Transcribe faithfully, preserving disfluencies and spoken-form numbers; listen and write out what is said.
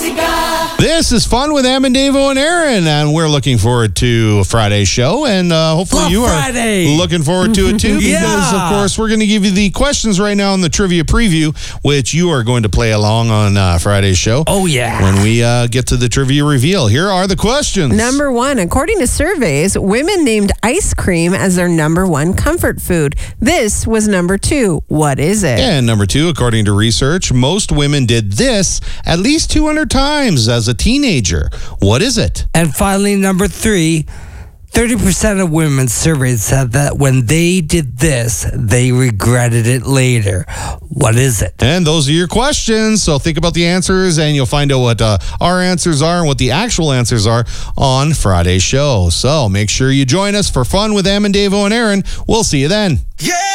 This is Fun with Em and Davo and Aaron, and we're looking forward to Friday's show, and uh, hopefully Love you Friday. are looking forward to it too, Yeah. because, of course, we're going to give you the questions right now in the trivia preview, which you are going to play along on uh, Friday's show. Oh, yeah. When we uh, get to the trivia reveal. Here are the questions. Number one, according to surveys, women named ice cream as their number one comfort food. This was number two. What is it? And number two, according to research, most women did this at least two hundred times as a teenager. What is it? And finally, number three, thirty percent of women surveyed said that when they did this, they regretted it later. What is it? And those are your questions. So think about the answers, and you'll find out what uh, our answers are and what the actual answers are on Friday's show. So make sure you join us for Fun with Em and Davo and Aaron. We'll see you then. Yeah!